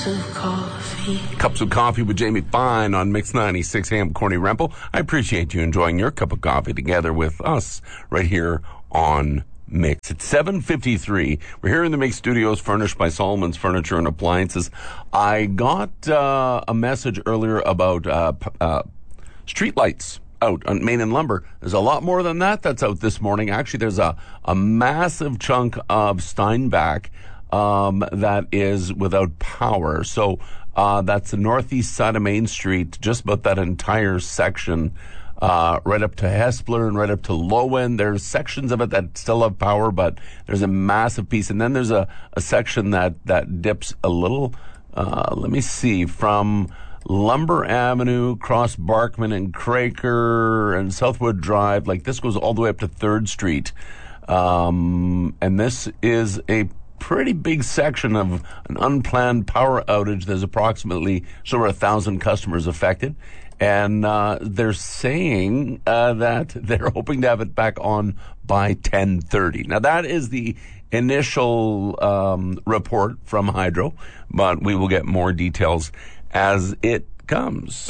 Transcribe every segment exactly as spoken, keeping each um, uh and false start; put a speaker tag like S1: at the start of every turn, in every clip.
S1: of coffee.
S2: Cups of Coffee with Jamie Fine on Mix ninety-six. Hey, I'm Corny Rempel. I appreciate you enjoying your cup of coffee together with us right here on Mix. It's seven fifty-three. We're here in the Mix Studios, furnished by Solomon's Furniture and Appliances. I got uh, a message earlier about uh, p- uh, street lights out on Main and Lumber. There's a lot more than that that's out this morning. Actually, there's a, a massive chunk of Steinbach um, that is without power. So uh, that's the northeast side of Main Street, just about that entire section, uh, right up to Hespeler and right up to Lowen. There's sections of it that still have power, but there's a massive piece. And then there's a, a section that, that dips a little, uh, let me see, from Lumber Avenue, across Barkman and Craker and Southwood Drive. Like, this goes all the way up to third Street. Um, and this is a pretty big section of an unplanned power outage. There's approximately just over a thousand customers affected. And uh, they're saying uh, that they're hoping to have it back on by ten thirty. Now, that is the initial um, report from Hydro, but we will get more details as it comes.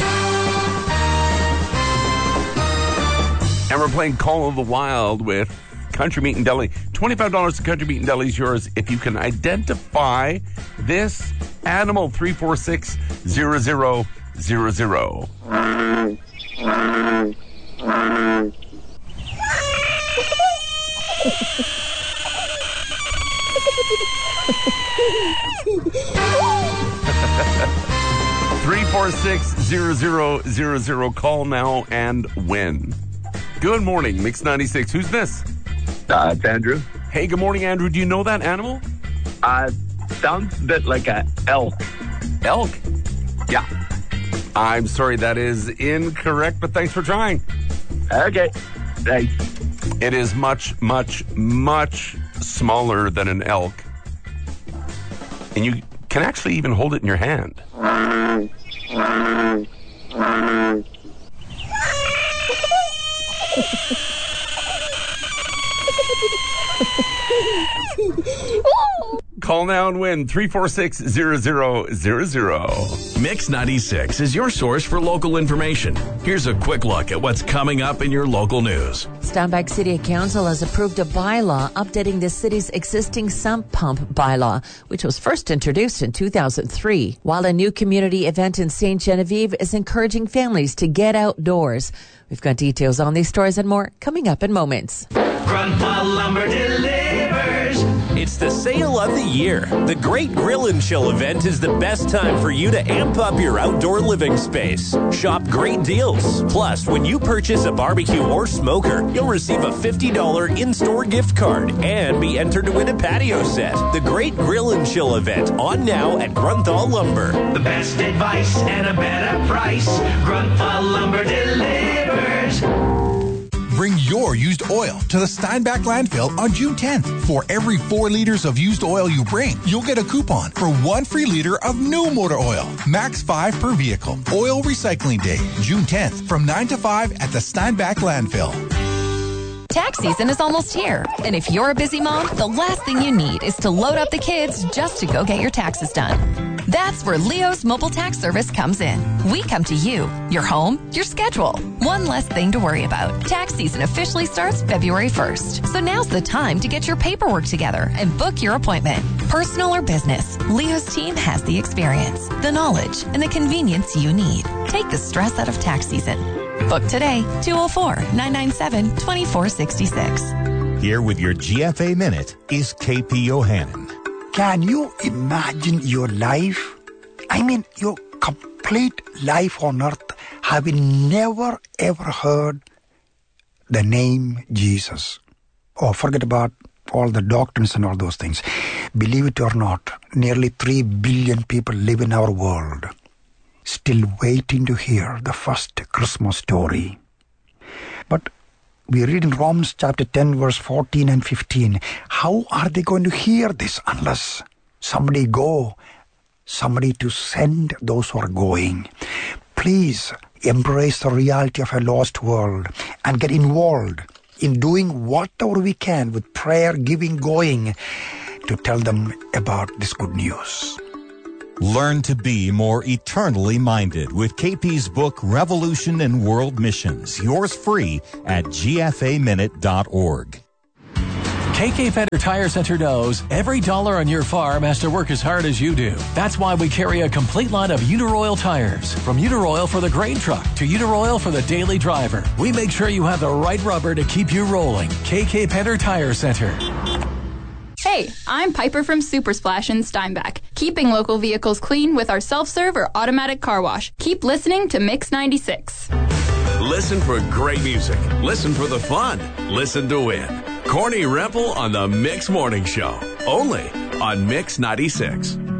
S2: And we're playing Call of the Wild with Country Meat and Deli. twenty-five dollars to Country Meat and Deli is yours if you can identify this animal. Three four six zero zero zero zero. Three four six zero zero zero zero. Call now and win. Good morning, Mix ninety-six. Who's this?
S3: Uh, it's Andrew.
S2: Hey, good morning, Andrew. Do you know that animal?
S3: Uh, sounds a bit like an elk.
S2: Elk?
S3: Yeah.
S2: I'm sorry, that is incorrect, but thanks for trying.
S3: Okay. Thanks.
S2: It is much, much, much smaller than an elk. And you can actually even hold it in your hand. Call now and win. Three four six zero zero zero zero.
S4: Mix ninety-six is your source for local information. Here's a quick look at what's coming up in your local news.
S5: Steinbach City Council has approved a bylaw updating the city's existing sump pump bylaw, which was first introduced in two thousand three, while a new community event in Saint Genevieve is encouraging families to get outdoors. We've got details on these stories and more coming up in moments.
S6: Grandpa Lumber delivers.
S7: It's the sale of the year. The Great Grill and Chill event is the best time for you to amp up your outdoor living space. Shop great deals. Plus, when you purchase a barbecue or smoker, you'll receive a fifty dollars in-store gift card and be entered to win a patio set. The Great Grill and Chill event on now at Grunthal Lumber.
S6: The best advice and a better price. Grunthal Lumber delivers.
S8: Bring your used oil to the Steinbach landfill on June tenth. For every four liters of used oil you bring, you'll get a coupon for one free liter of new motor oil. Max five per vehicle. Oil Recycling Day, June tenth, from nine to five at the Steinbach landfill.
S9: Tax season is almost here, and if you're a busy mom, the last thing you need is to load up the kids just to go get your taxes done. That's where Leo's Mobile Tax Service comes in. We come to you, your home, your schedule. One less thing to worry about. Tax season officially starts February first, so now's the time to get your paperwork together and book your appointment. Personal or business, Leo's team has the experience, the knowledge, and the convenience you need. Take the stress out of tax season. Book today, two oh four, nine nine seven, two four six six.
S10: Here with your G F A Minute is K P Yohannan.
S11: Can you imagine your life? I mean, your complete life on earth, having never ever heard the name Jesus. Oh, forget about all the doctrines and all those things. Believe it or not, nearly three billion people live in our world, still waiting to hear the first Christmas story. But we read in Romans chapter ten, verse fourteen and fifteen, how are they going to hear this unless somebody go, somebody to send those who are going? Please embrace the reality of a lost world and get involved in doing whatever we can with prayer, giving, going to tell them about this good news.
S10: Learn to be more eternally minded with K P's book, Revolution and World Missions. Yours free at G F A minute dot org.
S1: K K Fender Tire Center knows every dollar on your farm has to work as hard as you do. That's why we carry a complete line of Uniroyal tires. From Uniroyal for the grain truck to Uniroyal for the daily driver. We make sure you have the right rubber to keep you rolling. K K Fender Tire Center.
S12: Hey, I'm Piper from Super Splash in Steinbach, keeping local vehicles clean with our self-serve or automatic car wash. Keep listening to Mix ninety-six.
S4: Listen for great music. Listen for the fun. Listen to win. Corny Remple on the Mix Morning Show. Only on Mix ninety-six.